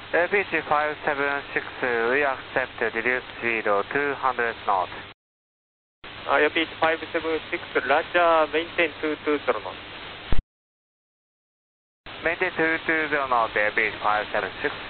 Beach 576, we accept reduced speed of 200 knots. Beach 576, Roger, maintain 220 knots. Maintain 220 knots, Beach 576.